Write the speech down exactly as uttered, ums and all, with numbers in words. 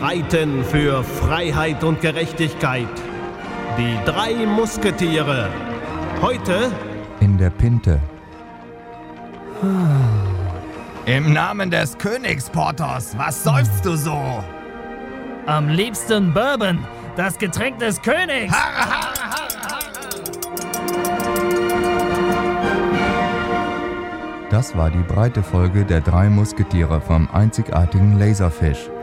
streiten für Freiheit und Gerechtigkeit. Die drei Musketiere. Heute in der Pinte. Im Namen des Königs, Porthos, was seufzt du so? Am liebsten Bourbon, das Getränk des Königs. Harre, harre, harre, harre. Das war die breite Folge der drei Musketiere vom einzigartigen Laserfish.